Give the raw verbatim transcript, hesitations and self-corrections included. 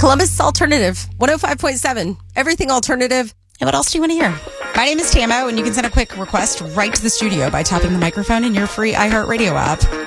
Columbus Alternative, one oh five point seven. Everything alternative. And what else do you want to hear? My name is Tamo, and you can send a quick request right to the studio by tapping the microphone in your free iHeartRadio app.